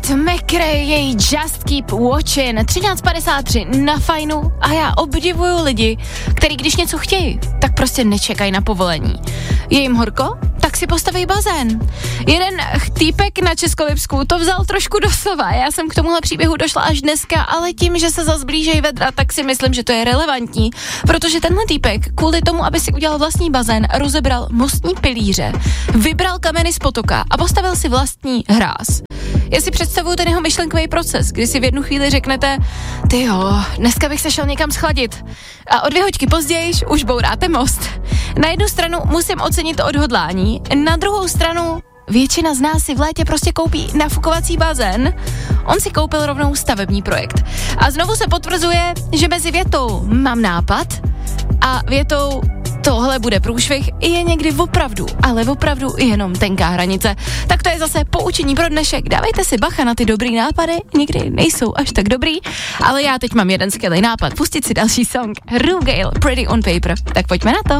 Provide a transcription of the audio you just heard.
Tate McRae, její Just Keep Watching, 13:53 na Fajnu a já obdivuju lidi, kteří když něco chtějí, tak prostě nečekají na povolení. Je jim horko? Tak si postaví bazén. Jeden týpek na Českolipsku to vzal trošku doslova. Já jsem k tomuhle příběhu došla až dneska, ale tím, že se zas blížejí vedra, tak si myslím, že to je relevantní, protože tenhle týpek kvůli tomu, aby si udělal vlastní bazén, rozebral mostní pilíře, vybral kameny z potoka a postavil si vlastní hráz. Já si představuju ten jeho myšlenkový proces, kdy si v jednu chvíli řeknete, tyjo, dneska bych se šel někam schladit. A o 2 hoďky později už bouráte most. Na jednu stranu musím ocenit to odhodlání, na druhou stranu většina z nás si v létě prostě koupí nafukovací bazén. On si koupil rovnou stavební projekt. A znovu se potvrzuje, že mezi větou mám nápad a větou tohle bude průšvih je někdy opravdu, ale opravdu jenom tenká hranice. Tak to je zase poučení pro dnešek. Dávejte si bacha na ty dobrý nápady, někdy nejsou až tak dobrý, ale já teď mám jeden skvělý nápad, pustit si další song. Rugale, Pretty on Paper. Tak pojďme na to.